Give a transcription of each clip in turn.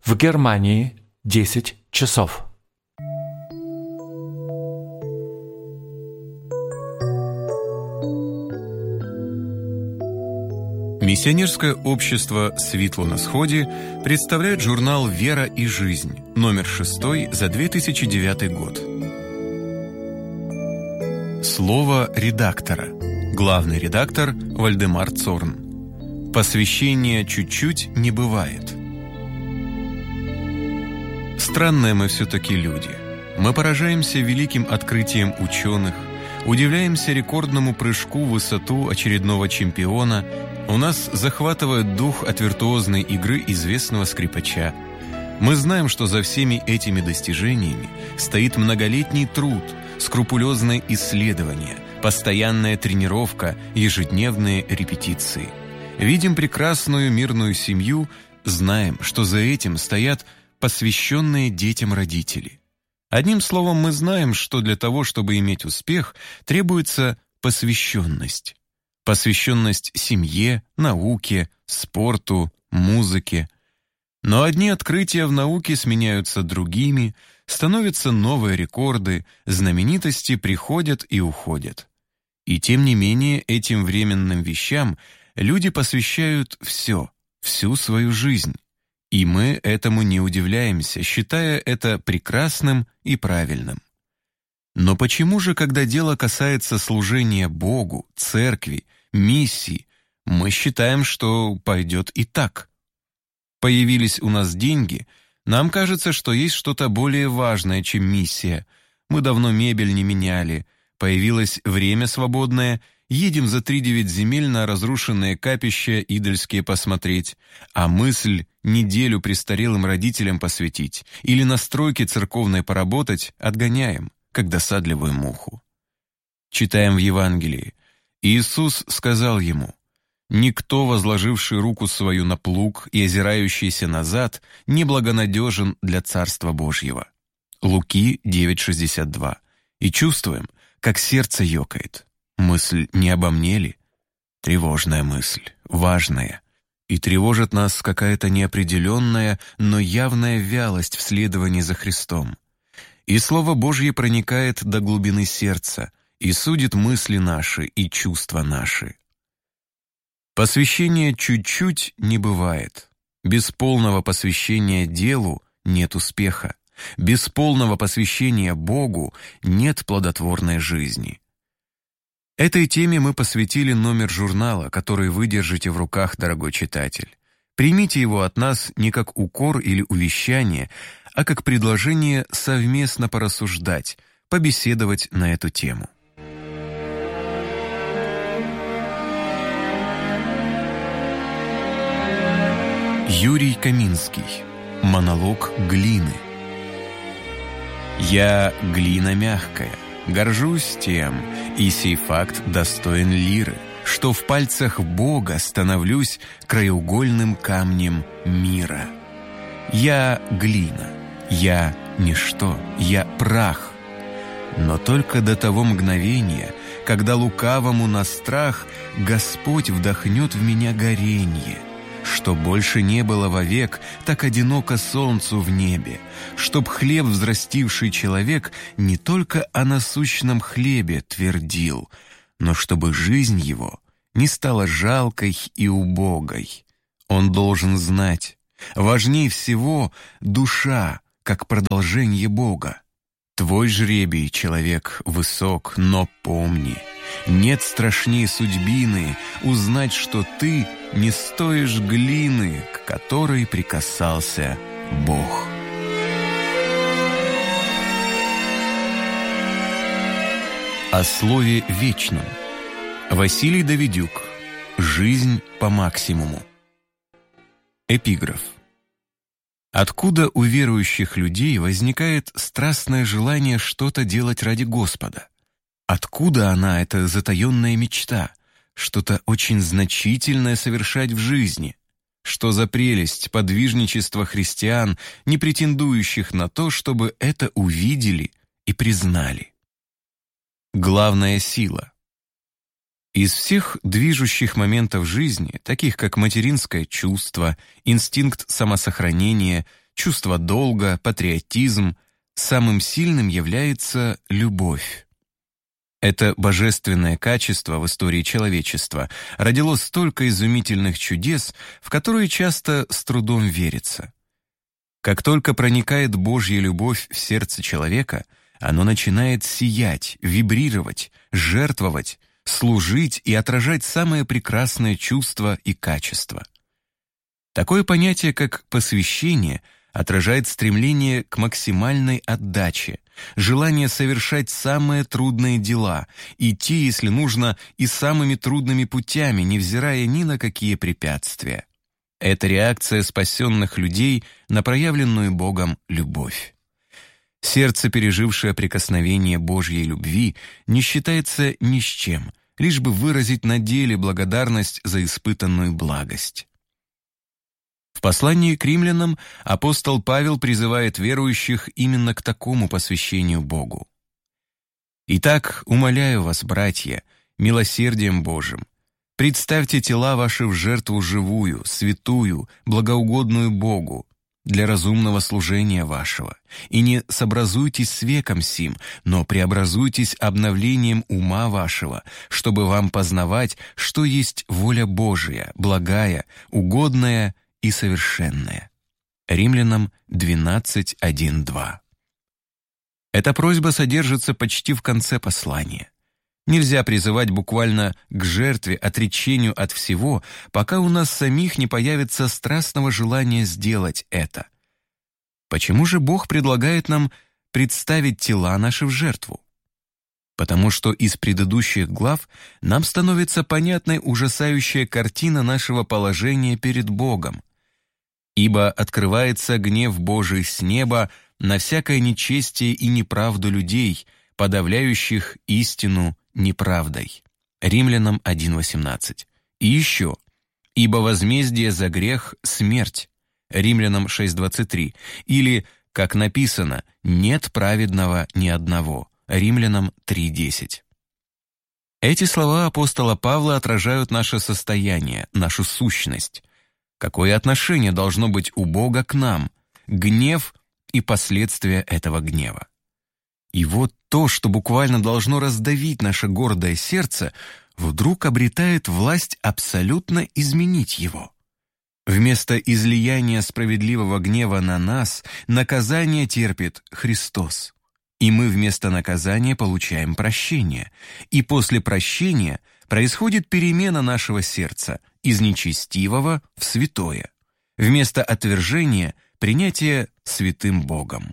В Германии 10 часов. Миссионерское общество «Светло на сходе» представляет журнал «Вера и жизнь», номер 6 за 2009 год. Слово редактора. Главный редактор Вальдемар Цорн. Посвящения чуть-чуть не бывает. Странные мы все-таки люди. Мы поражаемся великим открытием ученых, удивляемся рекордному прыжку в высоту очередного чемпиона. У нас захватывает дух от виртуозной игры известного скрипача. Мы знаем, что за всеми этими достижениями стоит многолетний труд, скрупулезное исследование, постоянная тренировка, ежедневные репетиции. Видим прекрасную мирную семью, знаем, что за этим стоят посвященные детям родители. Одним словом, мы знаем, что для того, чтобы иметь успех, требуется посвященность. Посвященность семье, науке, спорту, музыке. Но одни открытия в науке сменяются другими, становятся новые рекорды, знаменитости приходят и уходят. И тем не менее этим временным вещам люди посвящают все, всю свою жизнь. И мы этому не удивляемся, считая это прекрасным и правильным. Но почему же, когда дело касается служения Богу, церкви, миссии, мы считаем, что пойдет и так? Появились у нас деньги, нам кажется, что есть что-то более важное, чем миссия. Мы давно мебель не меняли, появилось время свободное, едем за 3-9 земель на разрушенные капища идольские посмотреть, а мысль неделю престарелым родителям посвятить или на стройке церковной поработать отгоняем, как досадливую муху. Читаем в Евангелии. Иисус сказал ему: «Никто, возложивший руку свою на плуг и озирающийся назад, неблагонадежен для Царства Божьего». Луки 9:62. И чувствуем, как сердце ёкает. Мысль не обо мне ли? Тревожная мысль, важная. И тревожит нас какая-то неопределенная, но явная вялость в следовании за Христом. И Слово Божье проникает до глубины сердца и судит мысли наши и чувства наши. Посвящения чуть-чуть не бывает. Без полного посвящения делу нет успеха. Без полного посвящения Богу нет плодотворной жизни. Этой теме мы посвятили номер журнала, который вы держите в руках, дорогой читатель. Примите его от нас не как укор или увещание, а как предложение совместно порассуждать, побеседовать на эту тему. Юрий Каминский. Монолог глины. «Я глина мягкая, горжусь тем, и сей факт достоин лиры, что в пальцах Бога становлюсь краеугольным камнем мира. Я глина, я ничто, я прах. Но только до того мгновения, когда лукавому на страх Господь вдохнет в меня горенье, что больше не было вовек так одиноко солнцу в небе, чтоб хлеб взрастивший человек не только о насущном хлебе твердил, но чтобы жизнь его не стала жалкой и убогой. Он должен знать, важней всего душа, как продолжение Бога. Твой жребий, человек, высок, но помни, нет страшнее судьбины узнать, что ты не стоишь глины, к которой прикасался Бог». О слове вечном. Василий Давидюк. Жизнь по максимуму. Эпиграф. Откуда у верующих людей возникает страстное желание что-то делать ради Господа? Откуда она, эта затаенная мечта, что-то очень значительное совершать в жизни? Что за прелесть подвижничества христиан, не претендующих на то, чтобы это увидели и признали? Главная сила. Из всех движущих моментов жизни, таких как материнское чувство, инстинкт самосохранения, чувство долга, патриотизм. Самым сильным является любовь. Это божественное качество в истории человечества родило столько изумительных чудес, в которые часто с трудом верится. Как только проникает Божья любовь в сердце человека, оно начинает сиять, вибрировать, жертвовать, служить и отражать самые прекрасные чувства и качества. Такое понятие, как посвящение, отражает стремление к максимальной отдаче, желание совершать самые трудные дела, идти, если нужно, и самыми трудными путями, невзирая ни на какие препятствия. Это реакция спасенных людей на проявленную Богом любовь. Сердце, пережившее прикосновение Божьей любви, не считается ни с чем, лишь бы выразить на деле благодарность за испытанную благость. В послании к римлянам апостол Павел призывает верующих именно к такому посвящению Богу. «Итак, умоляю вас, братья, милосердием Божиим, представьте тела ваши в жертву живую, святую, благоугодную Богу, для разумного служения вашего, и не сообразуйтесь с веком сим, но преобразуйтесь обновлением ума вашего, чтобы вам познавать, что есть воля Божия, благая, угодная и совершенная». Римлянам 12:1-2. Эта просьба содержится почти в конце послания. Нельзя призывать буквально к жертве, отречению от всего, пока у нас самих не появится страстного желания сделать это. Почему же Бог предлагает нам представить тела наши в жертву? Потому что из предыдущих глав нам становится понятной ужасающая картина нашего положения перед Богом. «Ибо открывается гнев Божий с неба на всякое нечестие и неправду людей, подавляющих истину неправдой». Римлянам 1:18. И еще: «Ибо возмездие за грех — смерть». Римлянам 6:23. Или, как написано, «нет праведного ни одного». Римлянам 3:10. Эти слова апостола Павла отражают наше состояние, нашу сущность. Какое отношение должно быть у Бога к нам, гнев и последствия этого гнева. И вот то, что буквально должно раздавить наше гордое сердце, вдруг обретает власть абсолютно изменить его. Вместо излияния справедливого гнева на нас, наказание терпит Христос. И мы вместо наказания получаем прощение. И после прощения происходит перемена нашего сердца из нечестивого в святое. Вместо отвержения — принятие святым Богом.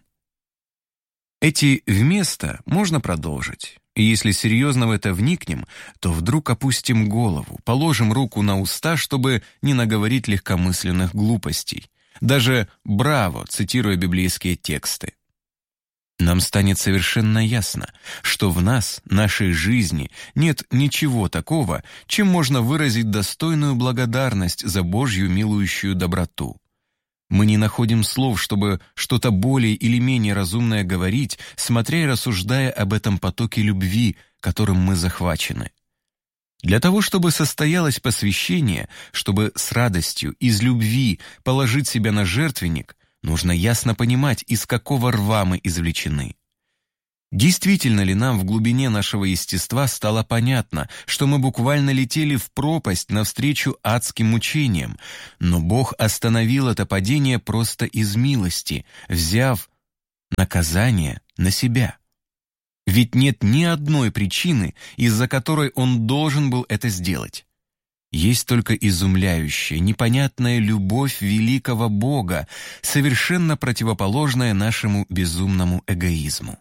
Эти «вместо» можно продолжить. И если серьезно в это вникнем, то вдруг опустим голову, положим руку на уста, чтобы не наговорить легкомысленных глупостей. Даже «браво», цитируя библейские тексты. Нам станет совершенно ясно, что в нас, нашей жизни, нет ничего такого, чем можно выразить достойную благодарность за Божью милующую доброту. Мы не находим слов, чтобы что-то более или менее разумное говорить, смотря и рассуждая об этом потоке любви, которым мы захвачены. Для того, чтобы состоялось посвящение, чтобы с радостью, из любви положить себя на жертвенник, нужно ясно понимать, из какого рва мы извлечены. Действительно ли нам в глубине нашего естества стало понятно, что мы буквально летели в пропасть навстречу адским мучениям, но Бог остановил это падение просто из милости, взяв наказание на себя? Ведь нет ни одной причины, из-за которой Он должен был это сделать. Есть только изумляющая, непонятная любовь великого Бога, совершенно противоположная нашему безумному эгоизму.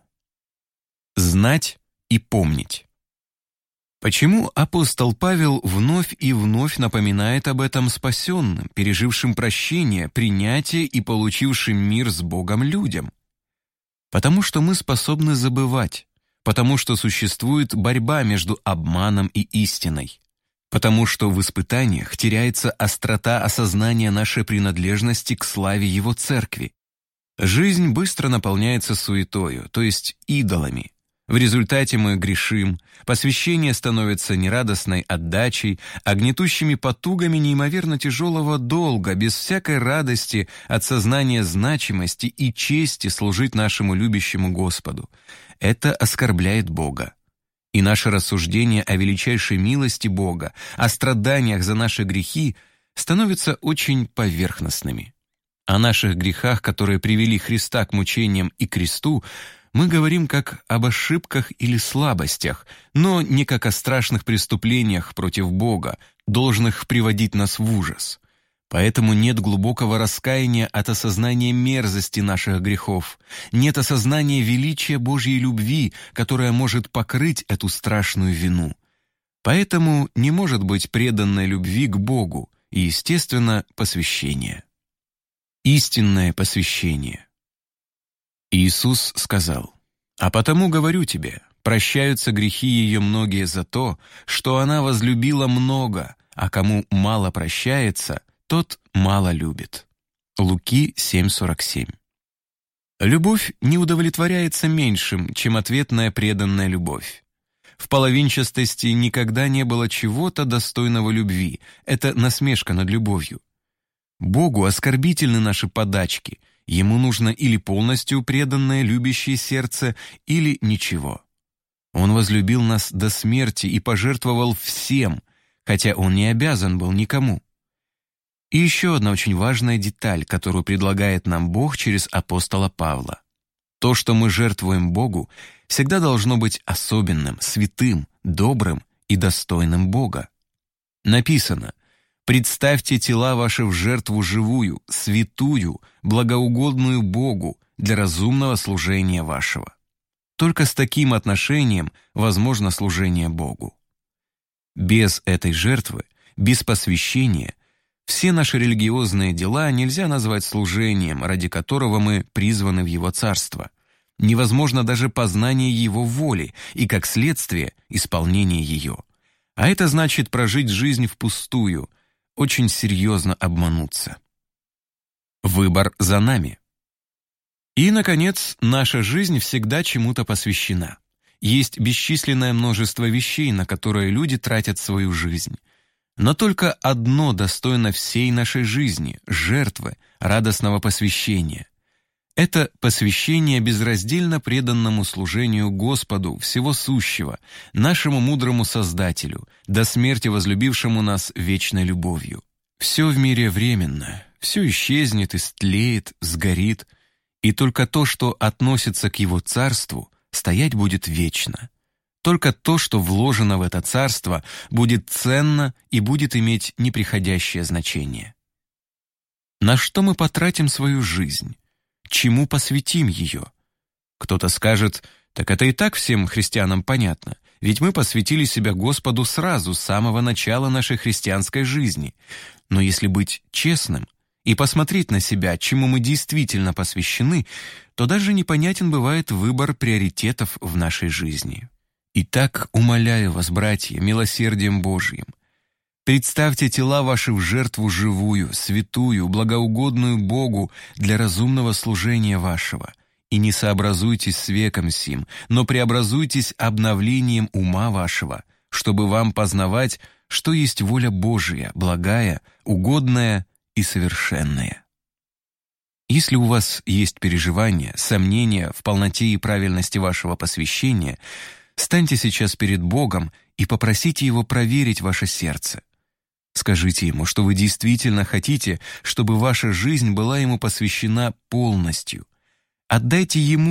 Знать и помнить. Почему апостол Павел вновь и вновь напоминает об этом спасенным, пережившим прощение, принятие и получившим мир с Богом людям? Потому что мы способны забывать, потому что существует борьба между обманом и истиной, потому что в испытаниях теряется острота осознания нашей принадлежности к славе Его Церкви. Жизнь быстро наполняется суетою, то есть идолами. В результате мы грешим, посвящение становится нерадостной отдачей, а гнетущими потугами неимоверно тяжелого долга, без всякой радости от сознания значимости и чести служить нашему любящему Господу. Это оскорбляет Бога. И наши рассуждения о величайшей милости Бога, о страданиях за наши грехи становятся очень поверхностными. О наших грехах, которые привели Христа к мучениям и кресту, мы говорим как об ошибках или слабостях, но не как о страшных преступлениях против Бога, должных приводить нас в ужас. Поэтому нет глубокого раскаяния от осознания мерзости наших грехов, нет осознания величия Божьей любви, которая может покрыть эту страшную вину. Поэтому не может быть преданной любви к Богу и, естественно, посвящения. Истинное посвящение. Иисус сказал: «А потому говорю тебе, прощаются грехи ее многие за то, что она возлюбила много, а кому мало прощается, тот мало любит». Луки 7:47. Любовь не удовлетворяется меньшим, чем ответная преданная любовь. В половинчатости никогда не было чего-то достойного любви. Это насмешка над любовью. Богу оскорбительны наши подачки. Ему нужно или полностью преданное любящее сердце, или ничего. Он возлюбил нас до смерти и пожертвовал всем, хотя он не обязан был никому. И еще одна очень важная деталь, которую предлагает нам Бог через апостола Павла. То, что мы жертвуем Богу, всегда должно быть особенным, святым, добрым и достойным Бога. Написано: «Представьте тела ваши в жертву живую, святую, благоугодную Богу для разумного служения вашего». Только с таким отношением возможно служение Богу. Без этой жертвы, без посвящения, все наши религиозные дела нельзя назвать служением, ради которого мы призваны в Его Царство. Невозможно даже познание Его воли и, как следствие, исполнение ее. А это значит прожить жизнь впустую, очень серьезно обмануться. Выбор за нами. И, наконец, наша жизнь всегда чему-то посвящена. Есть бесчисленное множество вещей, на которые люди тратят свою жизнь. Но только одно достойно всей нашей жизни — жертвы, радостного посвящения. Это посвящение безраздельно преданному служению Господу всего сущего, нашему мудрому Создателю, до смерти возлюбившему нас вечной любовью. Все в мире временно, все исчезнет, истлеет, сгорит, и только то, что относится к Его Царству, стоять будет вечно. Только то, что вложено в это царство, будет ценно и будет иметь неприходящее значение. На что мы потратим свою жизнь? Чему посвятим ее? Кто-то скажет: так это и так всем христианам понятно, ведь мы посвятили себя Господу сразу, с самого начала нашей христианской жизни. Но если быть честным и посмотреть на себя, чему мы действительно посвящены, то даже непонятен бывает выбор приоритетов в нашей жизни. Итак, умоляю вас, братья, милосердием Божьим, представьте тела ваши в жертву живую, святую, благоугодную Богу для разумного служения вашего, и не сообразуйтесь с веком сим, но преобразуйтесь обновлением ума вашего, чтобы вам познавать, что есть воля Божия, благая, угодная и совершенная. Если у вас есть переживания, сомнения в полноте и правильности вашего посвящения, станьте сейчас перед Богом и попросите Его проверить ваше сердце. Скажите Ему, что вы действительно хотите, чтобы ваша жизнь была Ему посвящена полностью. Отдайте Ему